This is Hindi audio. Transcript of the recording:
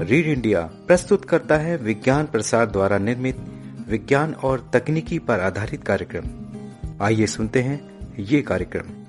रीड इंडिया प्रस्तुत करता है विज्ञान प्रसार द्वारा निर्मित विज्ञान और तकनीकी पर आधारित कार्यक्रम। आइए सुनते हैं ये कार्यक्रम।